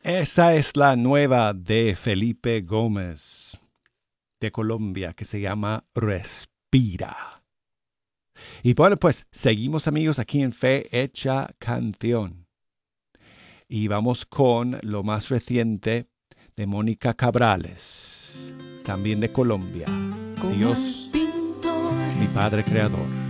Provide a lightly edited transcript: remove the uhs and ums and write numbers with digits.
Esa es la nueva de Felipe Gómez, de Colombia, que se llama Respira. Y bueno, pues seguimos amigos aquí en Fe Hecha Canción. Y vamos con lo más reciente de Mónica Cabrales, también de Colombia. Dios, mi Padre Creador.